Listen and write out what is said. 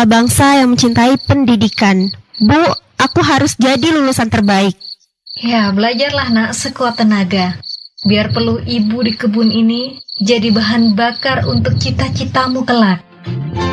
adalah bangsa yang mencintai pendidikan. Bu, aku harus jadi lulusan terbaik. Ya, belajarlah nak sekuat tenaga. Biar peluh ibu di kebun ini jadi bahan bakar untuk cita-citamu kelak.